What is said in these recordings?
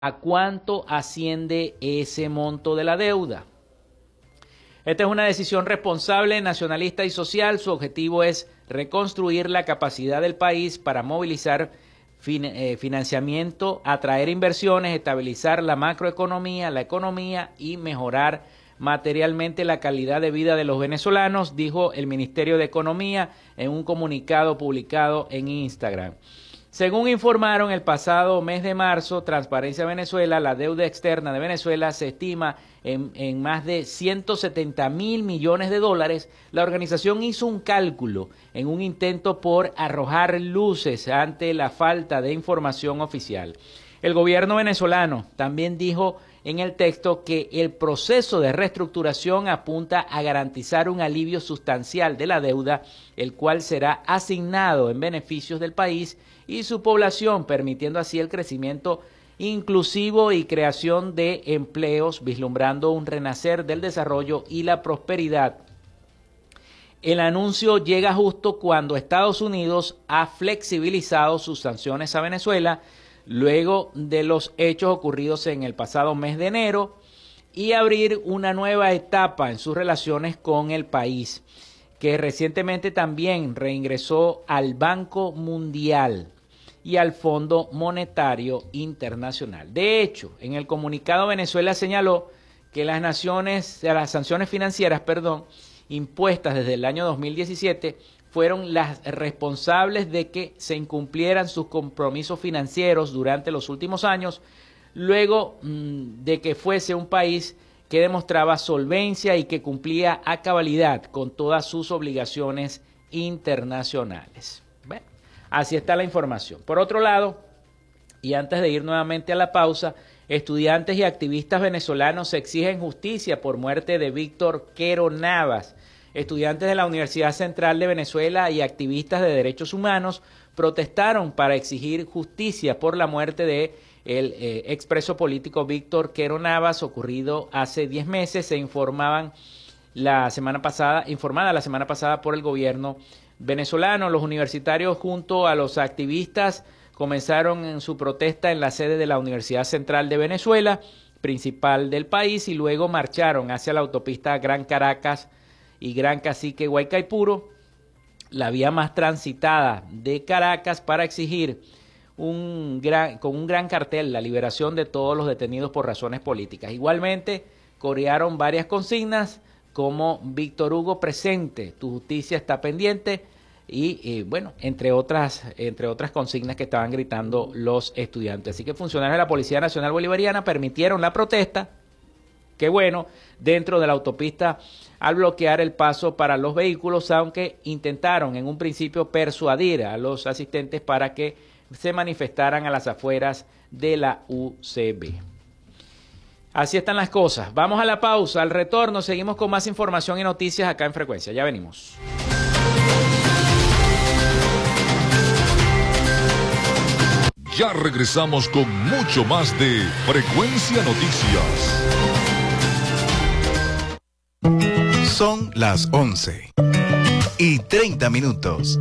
¿A cuánto asciende ese monto de la deuda? Esta es una decisión responsable, nacionalista y social. Su objetivo es reconstruir la capacidad del país para movilizar financiamiento, atraer inversiones, estabilizar la macroeconomía, la economía y mejorar materialmente la calidad de vida de los venezolanos, dijo el Ministerio de Economía en un comunicado publicado en Instagram. Según informaron el pasado mes de marzo, Transparencia Venezuela, la deuda externa de Venezuela se estima en más de 170.000 millones de dólares. La organización hizo un cálculo en un intento por arrojar luces ante la falta de información oficial. El gobierno venezolano también dijo en el texto que el proceso de reestructuración apunta a garantizar un alivio sustancial de la deuda, el cual será asignado en beneficios del país y su población, permitiendo así el crecimiento inclusivo y creación de empleos, vislumbrando un renacer del desarrollo y la prosperidad. El anuncio llega justo cuando Estados Unidos ha flexibilizado sus sanciones a Venezuela, luego de los hechos ocurridos en el pasado mes de enero, y abrir una nueva etapa en sus relaciones con el país, que recientemente también reingresó al Banco Mundial y al Fondo Monetario Internacional. De hecho, en el comunicado Venezuela señaló que las sanciones financieras, impuestas desde el año 2017 fueron las responsables de que se incumplieran sus compromisos financieros durante los últimos años, luego de que fuese un país que demostraba solvencia y que cumplía a cabalidad con todas sus obligaciones internacionales. Bueno, así está la información. Por otro lado, y antes de ir nuevamente a la pausa, estudiantes y activistas venezolanos exigen justicia por muerte de Víctor Quero Navas. Estudiantes de la Universidad Central de Venezuela y activistas de derechos humanos protestaron para exigir justicia por la muerte de el expreso político Víctor Quero Navas, ocurrido hace 10 meses. Se informada la semana pasada por el gobierno venezolano. Los universitarios junto a los activistas comenzaron en su protesta en la sede de la Universidad Central de Venezuela, principal del país, y luego marcharon hacia la autopista Gran Caracas y Gran Cacique Guaycaipuro, la vía más transitada de Caracas, para exigir con un gran cartel la liberación de todos los detenidos por razones políticas. Igualmente, corearon varias consignas como Víctor Hugo presente, tu justicia está pendiente, y bueno, entre otras consignas que estaban gritando los estudiantes. Así que funcionarios de la Policía Nacional Bolivariana permitieron la protesta, qué bueno, dentro de la autopista, al bloquear el paso para los vehículos, aunque intentaron en un principio persuadir a los asistentes para que se manifestaran a las afueras de la UCB. Así están las cosas. Vamos a la pausa. Al retorno seguimos con más información y noticias acá en Frecuencia. Ya venimos. Ya regresamos con mucho más de Frecuencia Noticias. Son las 11:30.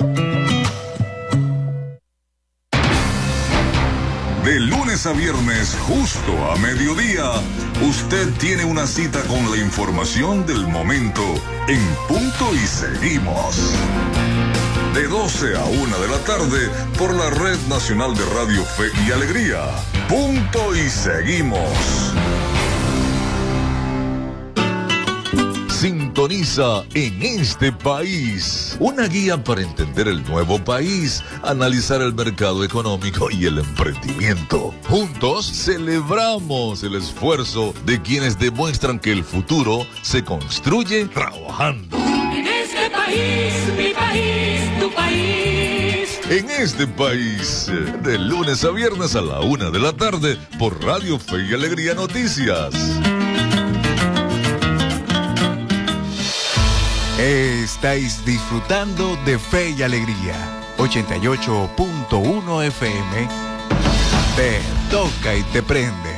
De lunes a viernes, justo a mediodía, usted tiene una cita con la información del momento en Punto y Seguimos. De 12 a 1 de la tarde por la Red Nacional de Radio Fe y Alegría. Punto y Seguimos. Sintoniza En Este País, una guía para entender el nuevo país, analizar el mercado económico y el emprendimiento. Juntos celebramos el esfuerzo de quienes demuestran que el futuro se construye trabajando. En este país, mi país, tu país. En este país, de lunes a viernes a la 1 de la tarde por Radio Fe y Alegría Noticias. Estáis disfrutando de Fe y Alegría, 88.1 FM. Te toca y te prende.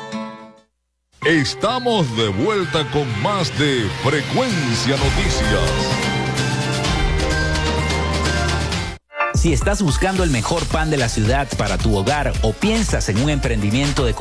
Estamos de vuelta con más de Frecuencia Noticias. Si estás buscando el mejor pan de la ciudad para tu hogar o piensas en un emprendimiento de